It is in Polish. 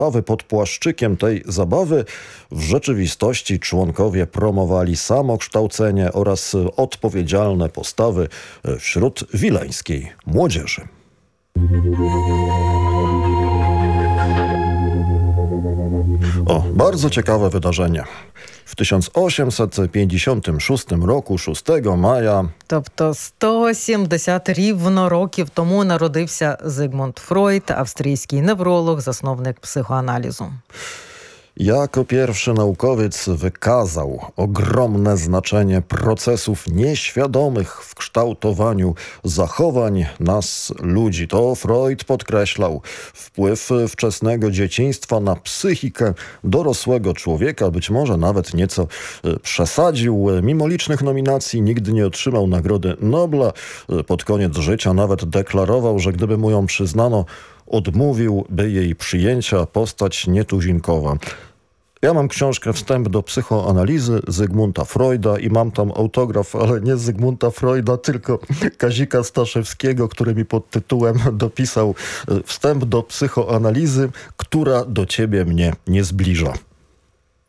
zabawy pod płaszczykiem tej zabawy w rzeczywistości członkowie promowali samokształcenie oraz odpowiedzialne postawy wśród wileńskiej młodzieży. Bardzo ciekawe wydarzenie. W 1856 roku, 6 maja... Тобто 170 рівно років тому народився Зигмунд Фройд, австрійський невролог, засновник психоаналізу. Jako pierwszy naukowiec wykazał ogromne znaczenie procesów nieświadomych w kształtowaniu zachowań nas, ludzi. To Freud podkreślał wpływ wczesnego dzieciństwa na psychikę dorosłego człowieka. Być może nawet nieco przesadził. Mimo licznych nominacji nigdy nie otrzymał Nagrody Nobla. Pod koniec życia nawet deklarował, że gdyby mu ją przyznano, odmówiłby jej przyjęcia, postać nietuzinkowa. Ja mam książkę Wstęp do psychoanalizy Zygmunta Freuda i mam tam autograf, ale nie Zygmunta Freuda, tylko Kazika Staszewskiego, który mi pod tytułem dopisał Wstęp do psychoanalizy, która do ciebie mnie nie zbliża.